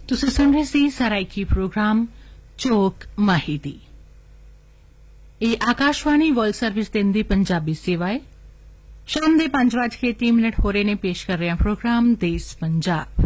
ਤੁਸੀਂ ਸੁਣ ਰਹੇ ਸੀ ਸਰਾਇਕੀ ਪ੍ਰੋਗਰਾਮ ਚੋਕ ਮਾਹੀ ਦੀ। ਇਹ ਆਕਾਸ਼ਵਾਣੀ ਵਰਲਡ ਸਰਵਿਸ ਦਿਨ ਦੀ ਪੰਜਾਬੀ ਸੇਵਾ ਹੈ। ਸ਼ਾਮ ਦੇ 5:30 ਹੋ ਰਹੇ ਨੇ। ਪੇਸ਼ ਕਰ ਰਹੇ ਹਾਂ ਪ੍ਰੋਗਰਾਮ ਦੇਸ਼ ਪੰਜਾਬ।